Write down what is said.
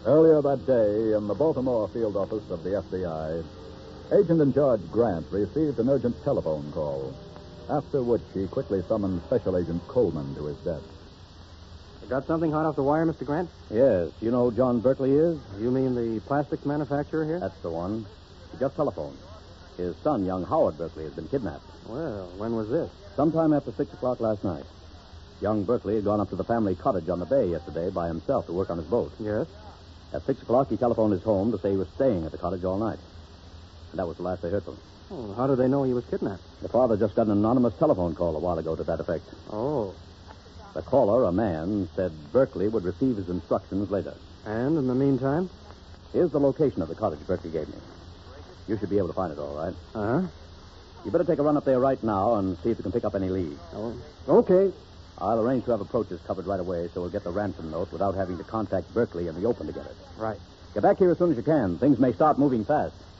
Earlier that day, in the Baltimore field office of the FBI, Agent in Charge Grant received an urgent telephone call, after which he quickly summoned Special Agent Coleman to his desk. You got something hot off the wire, Mr. Grant? Yes. You know who John Berkeley is? You mean the plastics manufacturer here? That's the one. He just telephoned. His son, young Howard Berkeley, has been kidnapped. Well, when was this? Sometime after 6 o'clock last night. Young Berkeley had gone up to the family cottage on the bay yesterday by himself to work on his boat. Yes? At 6 o'clock, he telephoned his home to say he was staying at the cottage all night. And that was the last they heard from him. Oh, how did they know he was kidnapped? The father just got an anonymous telephone call a while ago to that effect. Oh. The caller, a man, said Berkeley would receive his instructions later. And in the meantime? Here's the location of the cottage Berkeley gave me. You should be able to find it, all right? Uh-huh. You better take a run up there right now and see if you can pick up any leads. Oh, okay. I'll arrange to have approaches covered right away so we'll get the ransom note without having to contact Berkeley in the open to get it. Right. Get back here as soon as you can. Things may start moving fast.